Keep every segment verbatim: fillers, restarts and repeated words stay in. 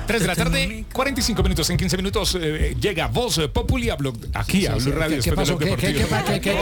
tres de la tarde, cuarenta y cinco minutos. En quince minutos eh, llega Voz Populi a Blog, aquí sí, a Blue sí, Radio. ¿Qué, qué pasó? ¿Qué, qué, qué, qué, qué,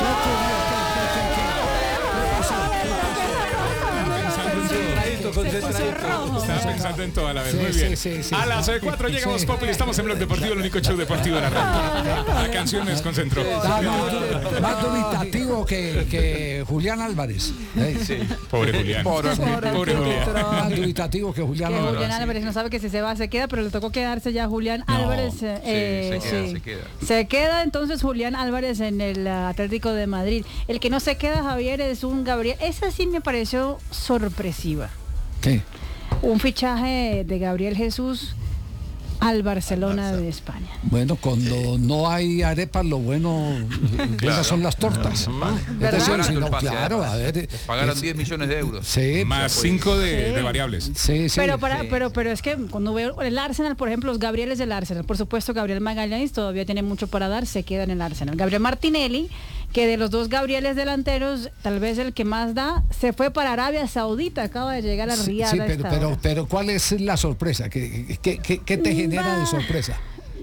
Estaba pensando en toda la vez. Muy bien. Sí, sí, sí, a las cuatro sí, llegamos sí. Populi, estamos en Blog Deportivo, el único show deportivo de la radio. La canción me desconcentró. Más, más dubitativo que, que Julián Álvarez. ¿Eh? Sí. Pobre Julián. Pobre, Pobre, Pobre Julián. Más dubitativo que Julián que Álvarez. Julián Álvarez no sabe que si se va se queda, pero le tocó quedarse ya Julián no. Álvarez. Eh, sí, se queda, sí. se queda. Se queda entonces Julián Álvarez en el Atlético de Madrid. El que no se queda, Javier, es un Gabriel. Esa sí me pareció sorpresiva. ¿Qué? Un fichaje de Gabriel Jesús al Barcelona de España. Bueno, cuando sí. no hay arepas, lo bueno claro. son las tortas. No, decir, si no, claro, a ver, les pagaron es, diez millones de euros. Sí, más cinco de, sí. de variables. Sí, sí. Pero para, sí. pero, pero es que cuando veo el Arsenal, por ejemplo, los Gabrieles del Arsenal, por supuesto, Gabriel Magallanes todavía tiene mucho para dar, se queda en el Arsenal. Gabriel Martinelli, que de los dos Gabrieles delanteros, tal vez el que más da, se fue para Arabia Saudita, acaba de llegar a Riyadh. Sí, pero, pero, pero ¿cuál es la sorpresa? ¿Qué, qué, qué, qué te genera de sorpresa?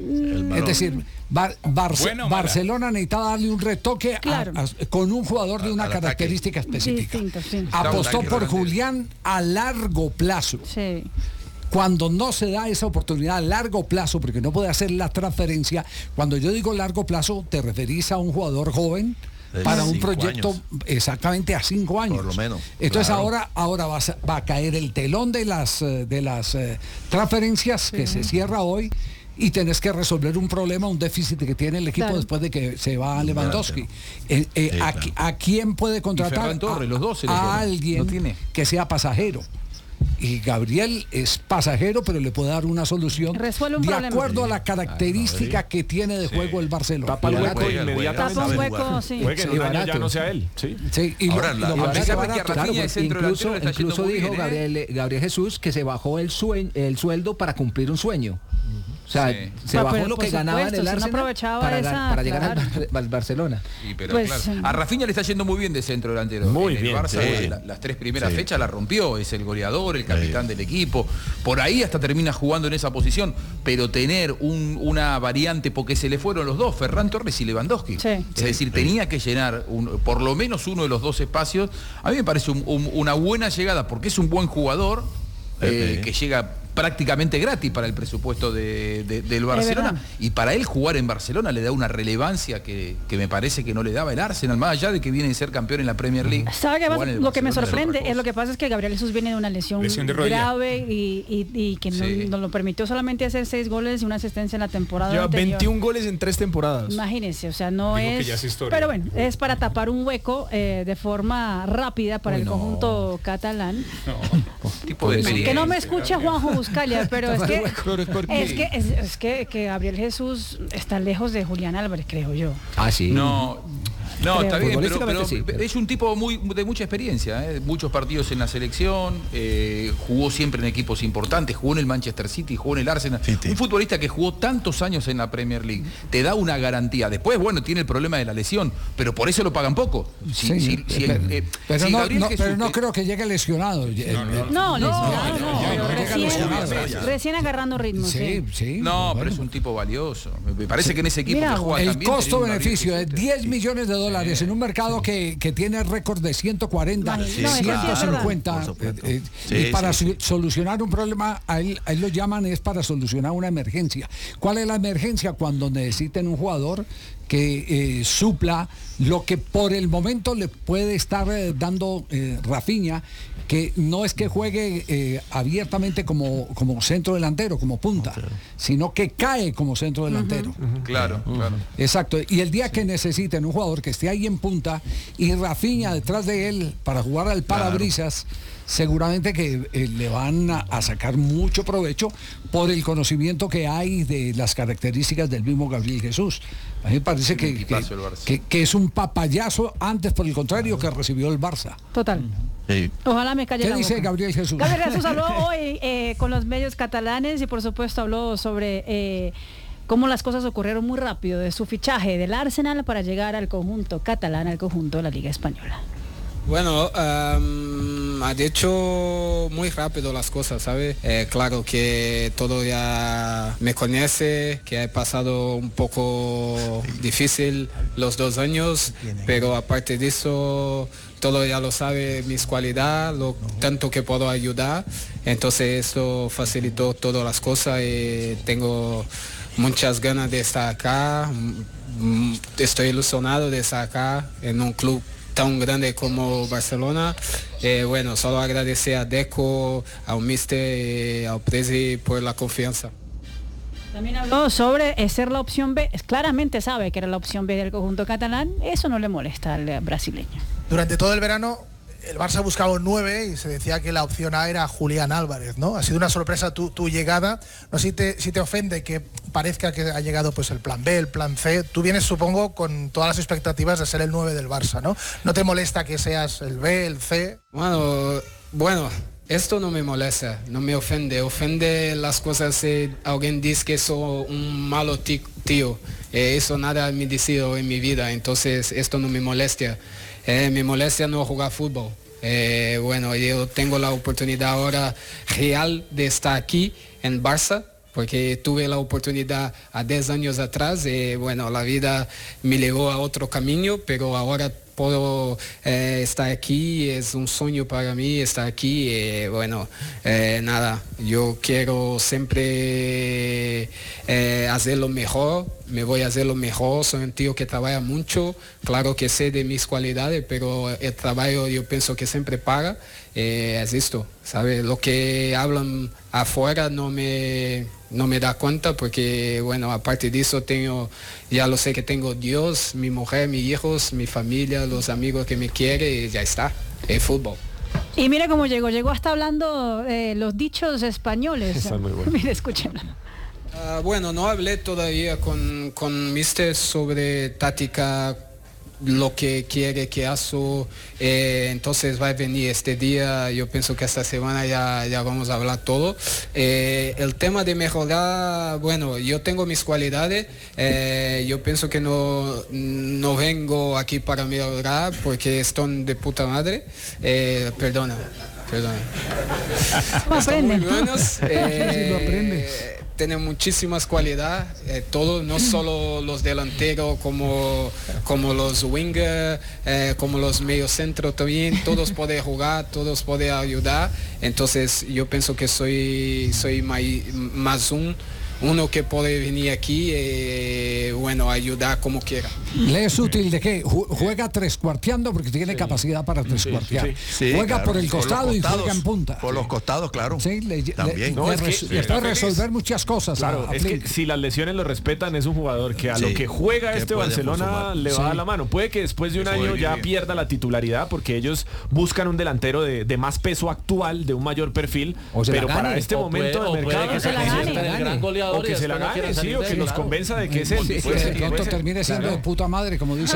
Es decir, Bar, Bar, bueno, Barcelona necesitaba darle un retoque claro. a, a, con un jugador de una característica específica. Distinto, sí. Apostó por Julián a largo plazo. Sí. Cuando no se da esa oportunidad a largo plazo, porque no puede hacer la transferencia, cuando yo digo largo plazo, te referís a un jugador joven para un proyecto años. exactamente a cinco años. Por lo menos. Entonces claro. ahora, ahora va, a, va a caer el telón de las, de las eh, transferencias sí. que se cierra hoy. Y tenés que resolver un problema, un déficit que tiene el equipo claro. después de que se va a Lewandowski. Eh, eh, sí, a, claro. a quién puede contratar Torres, a, los dos a alguien no que sea pasajero. Y Gabriel es pasajero, pero le puede dar una solución un de problema. acuerdo a la característica ah, no, que tiene de juego sí. el Barcelona. Tapa el hueco inmediatamente. Tapa un hueco, sí. Puede que en un año ya no sea él. Sí. sí y Ahora, lo, la, lo la, barato, barato, claro, pues, incluso, incluso dijo bien, Gabriel, ¿eh? Gabriel Jesús que se bajó el, sueño, el sueldo para cumplir un sueño. O sea, sí. se no, bajó pero, lo que ganaba en el Arsenal no para, esa, para llegar claro. al, al Barcelona. Sí, pero pues, claro. A Rafinha le está yendo muy bien de centro delantero. Muy en el bien, Barça, sí. la, las tres primeras sí. fechas la rompió, es el goleador, el capitán sí. del equipo. Por ahí hasta termina jugando en esa posición, pero tener un, una variante, porque se le fueron los dos, Ferran Torres y Lewandowski. Sí. Es sí. decir, tenía que llenar un, por lo menos uno de los dos espacios. A mí me parece un, un, una buena llegada, porque es un buen jugador eh, sí. que llega prácticamente gratis para el presupuesto de, de, del Barcelona, y para él jugar en Barcelona le da una relevancia que, que me parece que no le daba el Arsenal, más allá de que viene a ser campeón en la Premier League. ¿Sabe qué pasa? Lo que me sorprende es, es lo que pasa es que Gabriel Jesús viene de una lesión, lesión de grave y, y, y que no, sí. no lo permitió solamente hacer seis goles y una asistencia en la temporada Lleva anterior. veintiún goles en tres temporadas. Imagínense, o sea, no Digo es... es pero bueno, es para tapar un hueco eh, de forma rápida para Uy, el no. conjunto catalán. No. Tipo de que no me escuche Juanjo Buscalia, pero es que, es, que, es, es que que Gabriel Jesús está lejos de Julián Álvarez, creo yo. Ah, sí. No, no, creo. está bien, pero, pero, sí, pero es un tipo muy de mucha experiencia, ¿eh? Muchos partidos en la selección, eh, jugó siempre en equipos importantes, jugó en el Manchester City, jugó en el Arsenal. Sí, un futbolista que jugó tantos años en la Premier League, te da una garantía. Después, bueno, tiene el problema de la lesión, pero por eso lo pagan poco. Si, sí, si, pero, si el, eh, pero, si no, Gabriel no, Jesús, pero no creo que llegue lesionado. No, no, no, lesionado, no, no, recién, recién agarrando ritmo. Sí, sí. sí no, bueno. Pero es un tipo valioso. Me parece sí. que en ese equipo Mira, que juega el también, costo-beneficio es diez millones de dólares sí. en un mercado sí. que, que tiene récord de ciento cuarenta, sí. ciento cincuenta. Sí, claro. eh, sí, y para sí. solucionar un problema, a él, a él lo llaman es para solucionar una emergencia. ¿Cuál es la emergencia? Cuando necesiten un jugador que eh, supla lo que por el momento le puede estar eh, dando eh, Rafinha, que no es que juegue eh, abiertamente como, como centro delantero, como punta, okay. sino que cae como centro delantero. Uh-huh. Uh-huh. Claro, uh-huh. claro. Exacto. Y el día sí. que necesiten un jugador que esté ahí en punta y Rafinha detrás de él para jugar al parabrisas, claro. seguramente que eh, le van a, a sacar mucho provecho por el conocimiento que hay de las características del mismo Gabriel Jesús. A mí me parece que, que, que, que es un papayazo, antes por el contrario que recibió el Barça. Total. Sí. Ojalá me calle ¿Qué la dice boca. Gabriel Jesús? Gabriel Jesús habló hoy eh, con los medios catalanes y por supuesto habló sobre eh, cómo las cosas ocurrieron muy rápido de su fichaje del Arsenal para llegar al conjunto catalán, al conjunto de la Liga Española. Bueno, um, ha dicho muy rápido las cosas, ¿sabe? Eh, claro que todo ya me conoce, que he pasado un poco difícil los dos años, pero aparte de eso, todo ya lo sabe, mis cualidades, lo tanto que puedo ayudar. Entonces esto facilitó todas las cosas y tengo muchas ganas de estar acá. Estoy ilusionado de estar acá en un club tan grande como Barcelona. Eh, bueno, solo agradecer a Deco, al Mister y al Presi por la confianza. También habló sobre ser la opción B. Claramente sabe que era la opción B del conjunto catalán. Eso no le molesta al brasileño. Durante todo el verano el Barça buscaba un nueve y se decía que la opción A era Julián Álvarez, ¿no? Ha sido una sorpresa tu, tu llegada. No sé si te, si te ofende que parezca que ha llegado pues el plan B, el plan C. Tú vienes, supongo, con todas las expectativas de ser el nueve del Barça, ¿no? ¿No te molesta que seas el B, el C? Bueno, bueno, esto no me molesta, no me ofende. Ofende las cosas si alguien dice que soy un malo tío. Eh, eso nada me ha dicho en mi vida, entonces esto no me molesta. Eh, me molesta no jugar fútbol. Eh, bueno, yo tengo la oportunidad ahora real de estar aquí en Barça, porque tuve la oportunidad a diez años atrás y bueno, la vida me llevó a otro camino, pero ahora puedo eh, estar aquí, es un sueño para mí estar aquí y eh, bueno, eh, nada, yo quiero siempre eh, hacer lo mejor, me voy a hacer lo mejor, soy un tío que trabaja mucho, claro que sé de mis cualidades, pero el trabajo yo pienso que siempre paga, eh, es esto, ¿sabes? Lo que hablan afuera no me, no me da cuenta porque, bueno, aparte de eso tengo, ya lo sé que tengo Dios, mi mujer, mis hijos, mi familia, los amigos que me quieren y ya está, el fútbol. Y mira cómo llegó, llegó hasta hablando eh, los dichos españoles. Está muy bueno. Mira, escúchenlo. Uh, bueno, no hablé todavía con, con Mister sobre táctica, lo que quiere que hago, eh, entonces va a venir este día, yo pienso que esta semana ya, ya vamos a hablar todo. Eh, el tema de mejorar, bueno, yo tengo mis cualidades, eh, yo pienso que no, no vengo aquí para mejorar porque están de puta madre, eh, perdona, perdona. Están muy buenos. Eh, Tienen muchísimas cualidades, eh, todos, no solo los delanteros, como, como los wingers, eh, como los mediocentros también, todos pueden jugar, todos pueden ayudar, entonces yo pienso que soy, soy más, más un, uno que puede venir aquí y eh, bueno, ayudar como quiera. ¿Le es útil de qué? Juega trescuarteando porque tiene sí. capacidad para trescuartear. Sí, sí. Sí, juega claro. por el costado por y juega en punta. Por los costados, claro. Sí, le, También. Le, no, le, es res, que, le puede resolver muchas cosas. Claro, a, a es que si las lesiones lo respetan, es un jugador que a sí, lo que juega que este Barcelona consumar. le va sí. a dar la mano. Puede que después de un año ya bien. pierda la titularidad porque ellos buscan un delantero de, de más peso actual, de un mayor perfil, pero para este o momento puede, de mercado que se la gane. El gran goleador o que se la gane, sí, o que los convenza de que es él. De pronto termine siendo de puta madre, como dice.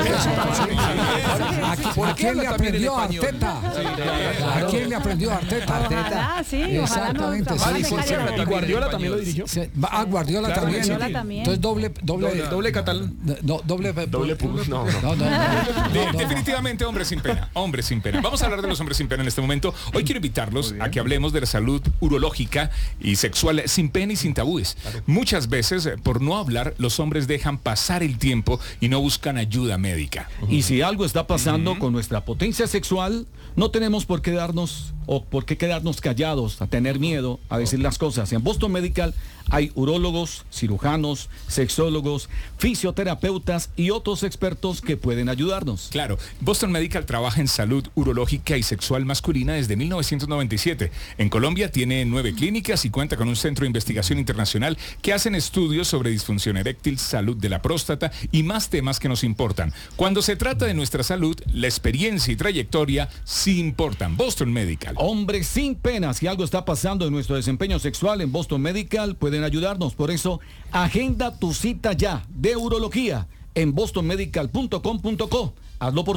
¿A quién le aprendió Arteta? ¿A quién le aprendió Arteta? Arteta, sí. Exactamente. Y Guardiola también lo dirigió. Ah, Guardiola también. Entonces doble, doble, doble catalán. Doble, doble plus. No, no. Definitivamente hombre sin pena. Hombre sin pena. Vamos a hablar de los hombres sin pena en este momento. Hoy quiero invitarlos a que hablemos de la salud urológica y sexual sin pena y sin tabúes. Muchas veces, por no hablar, los hombres dejan pasar el tiempo y no buscan ayuda médica. Y si algo está pasando uh-huh. con nuestra potencia sexual, no tenemos por qué darnos o por qué quedarnos callados, a tener miedo a decir las cosas. En Boston Medical hay urólogos, cirujanos, sexólogos, fisioterapeutas y otros expertos que pueden ayudarnos. Claro, Boston Medical trabaja en salud urológica y sexual masculina desde mil novecientos noventa y siete. En Colombia tiene nueve clínicas y cuenta con un centro de investigación internacional que hacen estudios sobre disfunción eréctil, salud de la próstata y más temas que nos importan. Cuando se trata de nuestra salud, la experiencia y trayectoria sí importan. Boston Medical. Hombres sin pena, si algo está pasando en nuestro desempeño sexual en Boston Medical, pueden ayudarnos. Por eso, agenda tu cita ya de urología en boston medical punto com punto co. Hazlo por ti.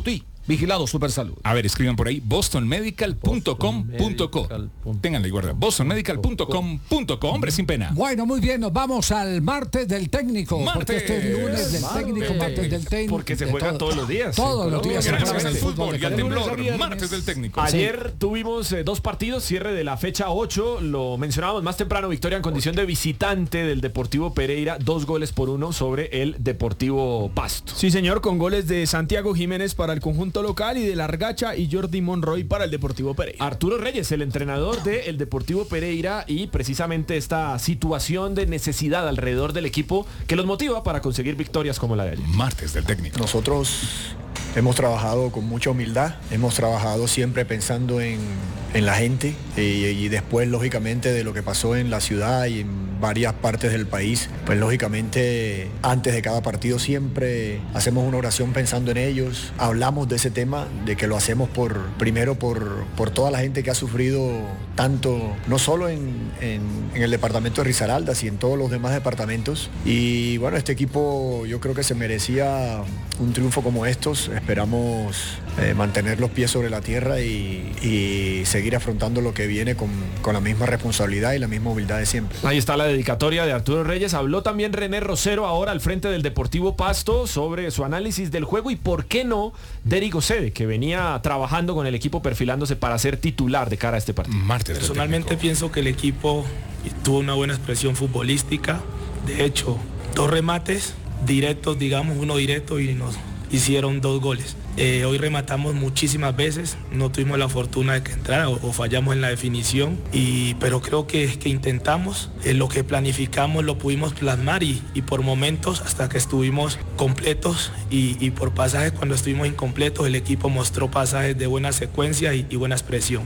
Vigilado Supersalud. A ver, escriban por ahí boston medical punto com punto co. Ténganla y guarda. boston medical punto com punto co. Hombre, sin pena. Bueno, muy bien, nos vamos al martes del técnico. Martes. Porque este es lunes del Martes. técnico, martes del técnico. Porque se de juegan todo- todos los días. Todos los días se Gracias juega al el fútbol y al de temblor. lunes a viernes. Martes del técnico. Ayer tuvimos eh, dos partidos, cierre de la fecha ocho, lo mencionábamos más temprano, victoria en condición de visitante del Deportivo Pereira, dos goles por uno sobre el Deportivo Pasto. Sí, señor, con goles de Santiago Jiménez para el conjunto local y de Largacha y Jordi Monroy para el Deportivo Pereira. Arturo Reyes, el entrenador del Deportivo Pereira, y precisamente esta situación de necesidad alrededor del equipo que los motiva para conseguir victorias como la de ayer. Martes del técnico. Nosotros hemos trabajado con mucha humildad, hemos trabajado siempre pensando en, en la gente y, y después lógicamente de lo que pasó en la ciudad y en varias partes del país, pues lógicamente antes de cada partido siempre hacemos una oración pensando en ellos, hablamos de ese tema, de que lo hacemos por primero por, por toda la gente que ha sufrido tanto, no solo en, en, en el departamento de Risaralda, sino en todos los demás departamentos. Y bueno, este equipo yo creo que se merecía un triunfo como estos. Esperamos eh, mantener los pies sobre la tierra y, y seguir afrontando lo que viene con, con la misma responsabilidad y la misma humildad de siempre. Ahí está la dedicatoria de Arturo Reyes. Habló también René Rosero ahora al frente del Deportivo Pasto sobre su análisis del juego y por qué no Derry Gosede, que venía trabajando con el equipo perfilándose para ser titular de cara a este partido. Martes. Personalmente pienso que el equipo tuvo una buena expresión futbolística. De hecho, dos remates directos, digamos, uno directo y nos hicieron dos goles. Eh, hoy rematamos muchísimas veces, no tuvimos la fortuna de que entrara o, o fallamos en la definición, y, pero creo que, que intentamos, eh, lo que planificamos lo pudimos plasmar y, y por momentos hasta que estuvimos completos y, y por pasajes cuando estuvimos incompletos el equipo mostró pasajes de buena secuencia y, y buena expresión.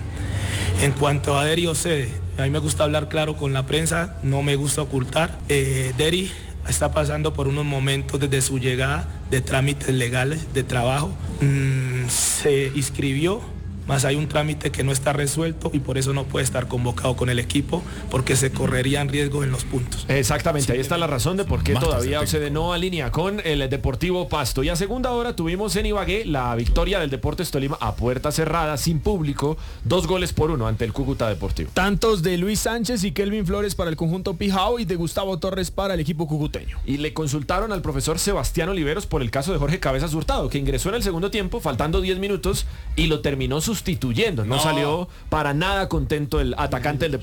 En cuanto a Derry Gosede, a mí me gusta hablar claro con la prensa, no me gusta ocultar. Eh, Derry está pasando por unos momentos desde su llegada de trámites legales de trabajo. Mm, se inscribió, más hay un trámite que no está resuelto y por eso no puede estar convocado con el equipo porque se correrían riesgos en los puntos. Exactamente, ahí está la razón de por qué todavía Gosede no alinea con el Deportivo Pasto. Y a segunda hora tuvimos en Ibagué la victoria del Deportes Tolima a puerta cerrada, sin público, dos goles por uno ante el Cúcuta Deportivo. Tantos de Luis Sánchez y Kelvin Flores para el conjunto Pijao y de Gustavo Torres para el equipo cucuteño. Y le consultaron al profesor Sebastián Oliveros por el caso de Jorge Cabezas Hurtado, que ingresó en el segundo tiempo, faltando diez minutos, y lo terminó sustituyendo. No, no salió para nada contento el atacante del Deportivo.